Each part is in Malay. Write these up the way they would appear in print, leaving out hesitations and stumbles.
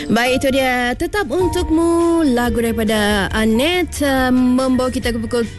Baik, itu dia Tetap Untukmu, lagu daripada Annette, membawa kita ke pukul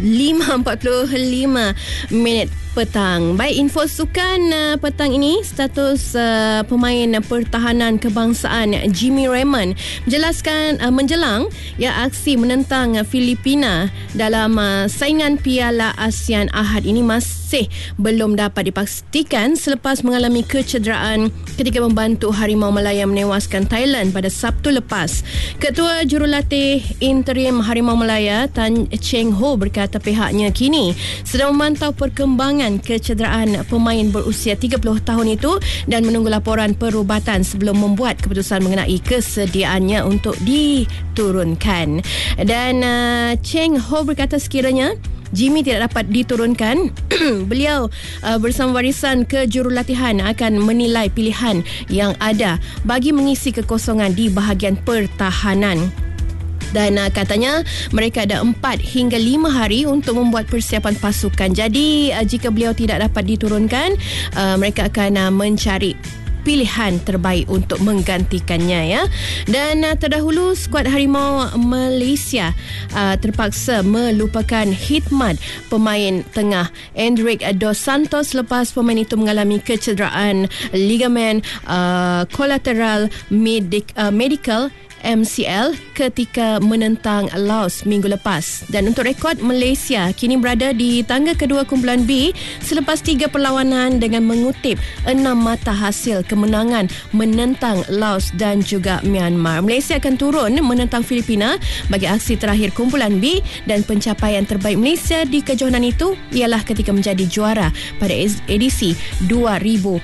5.45 petang. Baik, info sukan petang ini, status pemain pertahanan kebangsaan Jimmy Raymond menjelang aksi menentang Filipina dalam saingan Piala ASEAN Ahad ini masih belum dapat dipastikan selepas mengalami kecederaan ketika membantu Harimau Malaya menewaskan Thailand pada Sabtu lepas. Ketua Jurulatih Interim Harimau Malaya Tan Cheng Ho berkata pihaknya kini sedang memantau perkembangan kecederaan pemain berusia 30 tahun itu dan menunggu laporan perubatan sebelum membuat keputusan mengenai kesediaannya untuk diturunkan. Dan Cheng Ho berkata sekiranya Jimmy tidak dapat diturunkan, beliau bersama barisan kejurulatihan akan menilai pilihan yang ada bagi mengisi kekosongan di bahagian pertahanan. Dan katanya mereka ada 4 hingga 5 hari untuk membuat persiapan pasukan. Jadi jika beliau tidak dapat diturunkan, mereka akan mencari pilihan terbaik untuk menggantikannya ya. Dan terdahulu skuad Harimau Malaysia terpaksa melupakan khidmat pemain tengah Endrick Dos Santos selepas pemain itu mengalami kecederaan ligamen kolateral medical MCL ketika menentang Laos minggu lepas. Dan untuk rekod, Malaysia kini berada di tangga kedua kumpulan B selepas 3 perlawanan dengan mengutip 6 mata hasil kemenangan menentang Laos dan juga Myanmar. Malaysia akan turun menentang Filipina bagi aksi terakhir kumpulan B dan pencapaian terbaik Malaysia di kejohanan itu ialah ketika menjadi juara pada edisi 2010.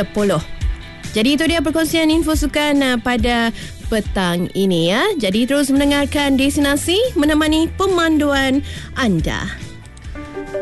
Jadi itu dia perkongsian info sukan pada petang ini ya. Jadi terus mendengarkan Destinasi menemani pemanduan anda.